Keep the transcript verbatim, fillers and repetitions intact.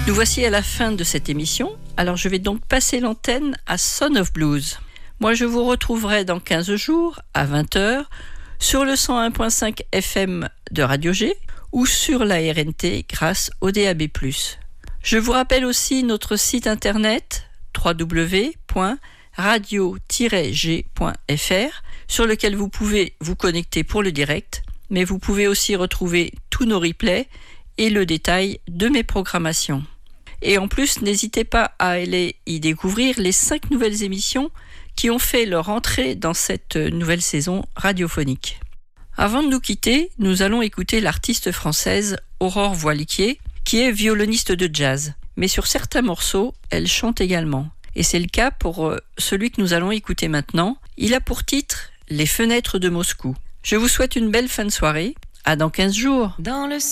Nous voici à la fin de cette émission, alors je vais donc passer l'antenne à Son of Blues. Moi je vous retrouverai dans quinze jours, à vingt heures, sur le cent un virgule cinq F M de Radio G ou sur la R N T grâce au D A B plus. Je vous rappelle aussi notre site internet w w w point radio tiret g point f r sur lequel vous pouvez vous connecter pour le direct, mais vous pouvez aussi retrouver tous nos replays et le détail de mes programmations. Et en plus, n'hésitez pas à aller y découvrir les cinq nouvelles émissions qui ont fait leur entrée dans cette nouvelle saison radiophonique. Avant de nous quitter, nous allons écouter l'artiste française Aurore Voilquier, qui est violoniste de jazz. Mais sur certains morceaux, elle chante également. Et c'est le cas pour celui que nous allons écouter maintenant. Il a pour titre « Les fenêtres de Moscou ». Je vous souhaite une belle fin de soirée. À dans quinze jours. Dans le